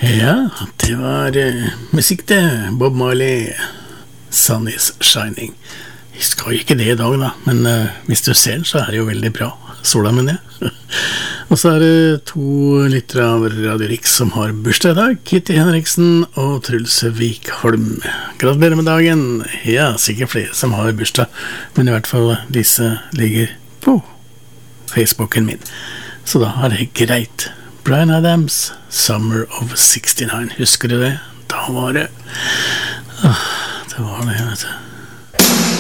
Ja, det var musikk det, Bob Marley, Sun is Shining. Jeg skal jo ikke det i dag da, men hvis du ser den så er det jo veldig bra, sola mener jeg. Og så er det to lyttere av Radio Rix som har bursdag i dag, Kitty Henriksen og Truls Vikholm. Gratulerer med dagen, ja, sikkert flere som har bursdag, men i hvert fall disse ligger på Facebooken min, så da er det greit. Bryan Adams, Summer of 69, husker du det? Da var det det var det, vet du.